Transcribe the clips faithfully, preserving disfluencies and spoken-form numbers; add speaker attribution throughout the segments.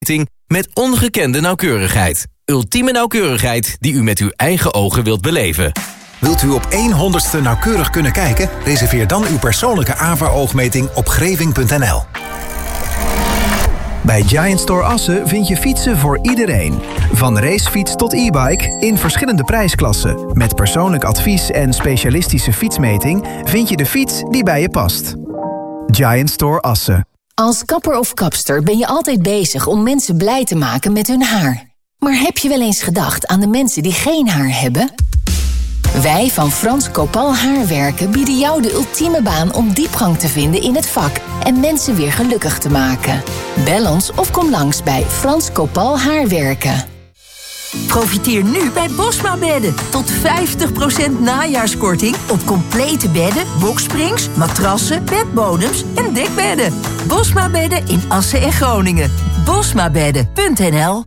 Speaker 1: met ongekende nauwkeurigheid. Ultieme nauwkeurigheid die u met uw eigen ogen wilt beleven.
Speaker 2: Wilt u op één honderdste nauwkeurig kunnen kijken? Reserveer dan uw persoonlijke A V A-oogmeting op greving punt n l.
Speaker 3: Bij Giant Store Assen vind je fietsen voor iedereen. Van racefiets tot e-bike in verschillende prijsklassen. Met persoonlijk advies en specialistische fietsmeting vind je de fiets die bij je past. Giant Store Assen.
Speaker 4: Als kapper of kapster ben je altijd bezig om mensen blij te maken met hun haar. Maar heb je wel eens gedacht aan de mensen die geen haar hebben? Wij van Frans Copal Haarwerken bieden jou de ultieme baan om diepgang te vinden in het vak en mensen weer gelukkig te maken. Bel ons of kom langs bij Frans Copal Haarwerken.
Speaker 5: Profiteer nu bij Bosma Bedden. Tot vijftig procent najaarskorting op complete bedden, boksprings, matrassen, bedbodems en dekbedden. Bosma Bedden in Assen en Groningen. bosmabedden punt n l.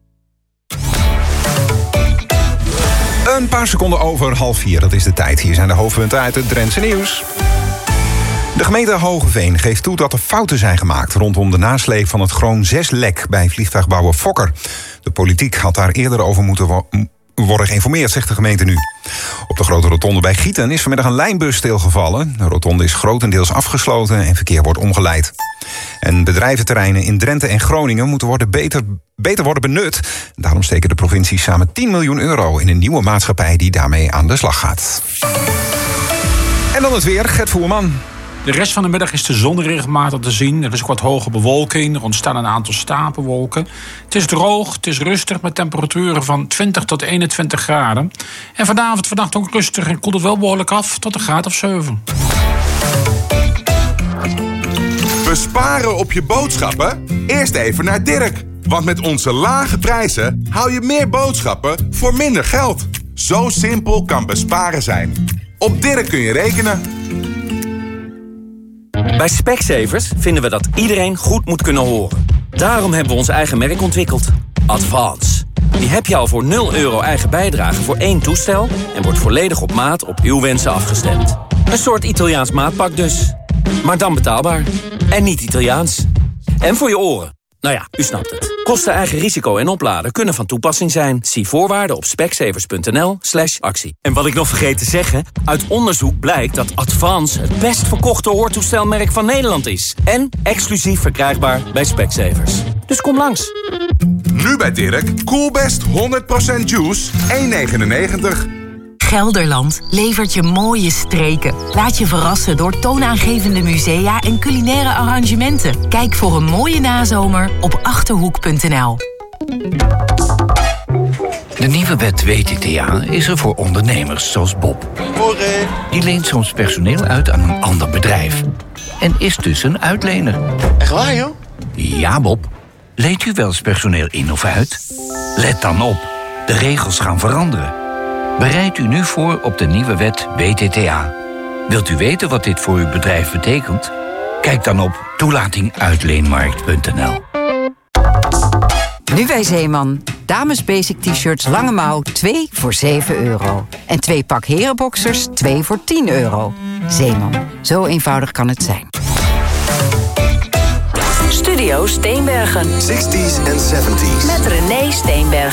Speaker 2: Een paar seconden over half vier, dat is de tijd. Hier zijn de hoofdpunten uit het Drentse nieuws. De gemeente Hogeveen geeft toe dat er fouten zijn gemaakt rondom de nasleep van het Groen zes-lek bij vliegtuigbouwer Fokker. De politiek had daar eerder over moeten wo- worden geïnformeerd, zegt de gemeente nu. Op de grote rotonde bij Gieten is vanmiddag een lijnbus stilgevallen. De rotonde is grotendeels afgesloten en verkeer wordt omgeleid. En bedrijventerreinen in Drenthe en Groningen moeten worden beter, beter worden benut. Daarom steken de provincies samen tien miljoen euro in een nieuwe maatschappij die daarmee aan de slag gaat. En dan het weer, Gert Voerman.
Speaker 6: De rest van de middag is de zon regelmatig te zien. Er is ook wat hoge bewolking. Er ontstaan een aantal stapelwolken. Het is droog, het is rustig met temperaturen van twintig tot eenentwintig graden. En vanavond, vannacht ook rustig en koelt het wel behoorlijk af tot een graad of zeven.
Speaker 7: Besparen op je boodschappen? Eerst even naar Dirk. Want met onze lage prijzen hou je meer boodschappen voor minder geld. Zo simpel kan besparen zijn. Op Dirk kun je rekenen.
Speaker 8: Bij Specsavers vinden we dat iedereen goed moet kunnen horen. Daarom hebben we ons eigen merk ontwikkeld. Advance. Die heb je al voor nul euro eigen bijdrage voor één toestel en wordt volledig op maat op uw wensen afgestemd. Een soort Italiaans maatpak dus. Maar dan betaalbaar. En niet Italiaans. En voor je oren. Nou ja, u snapt het. Kosten, eigen risico en opladen kunnen van toepassing zijn. Zie voorwaarden op specsavers punt n l slash actie. En wat ik nog vergeet te zeggen, uit onderzoek blijkt dat Advance het best verkochte hoortoestelmerk van Nederland is. En exclusief verkrijgbaar bij Specsavers. Dus kom langs.
Speaker 7: Nu bij Dirk, Coolbest honderd procent juice, één negenennegentig.
Speaker 9: Gelderland levert je mooie streken. Laat je verrassen door toonaangevende musea en culinaire arrangementen. Kijk voor een mooie nazomer op achterhoek punt n l.
Speaker 10: De nieuwe wet W T T A is er voor ondernemers zoals Bob. Die leent soms personeel uit aan een ander bedrijf. En is dus een uitlener.
Speaker 11: Echt waar, joh?
Speaker 10: Ja, Bob. Leent u wel eens personeel in of uit? Let dan op. De regels gaan veranderen. Bereid u nu voor op de nieuwe wet W T T A. Wilt u weten wat dit voor uw bedrijf betekent? Kijk dan op toelating uitleenmarkt punt n l.
Speaker 12: Nu bij Zeeman. Dames basic t-shirts lange mouw twee voor zeven euro. En twee pak herenboxers twee voor tien euro. Zeeman. Zo eenvoudig kan het zijn.
Speaker 5: Studio Steenbergen.
Speaker 13: zestig's en zeventig's.
Speaker 5: Met René Steenbergen.